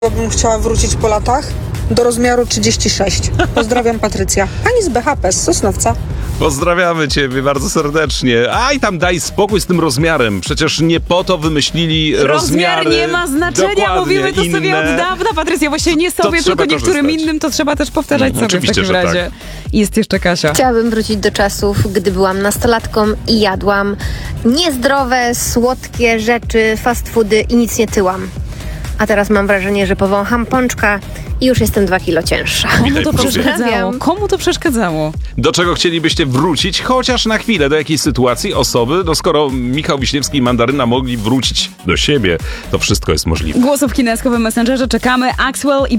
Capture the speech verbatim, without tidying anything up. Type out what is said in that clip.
bym chciała wrócić po latach do rozmiaru trzydzieści sześć. Pozdrawiam, Patrycja. Pani z B H P z Sosnowca. Pozdrawiamy ciebie bardzo serdecznie. Aj, tam daj spokój z tym rozmiarem. Przecież nie po to wymyślili Rozmiar rozmiary. nie ma znaczenia, Dokładnie, mówimy to inne. sobie od dawna, Patrycja, właśnie nie To sobie, trzeba tylko niektórym korzystać. innym, to trzeba też powtarzać Mm, sobie w oczywiście, takim że razie. tak. Jest jeszcze Kasia. Chciałabym wrócić do czasów, gdy byłam nastolatką i jadłam niezdrowe, słodkie rzeczy, fast foody i nic nie tyłam. A teraz mam wrażenie, że powącham pączka i już jestem dwa kilo cięższa. Komu Witaj, to Próbie. przeszkadzało? Pozdrawiam. Komu to przeszkadzało? Do czego chcielibyście wrócić, chociaż na chwilę, do jakiej sytuacji, osoby? No skoro Michał Wiśniewski i Mandaryna mogli wrócić do siebie, to wszystko jest możliwe. Głosów w kineskowym Messengerze czekamy. Axwell i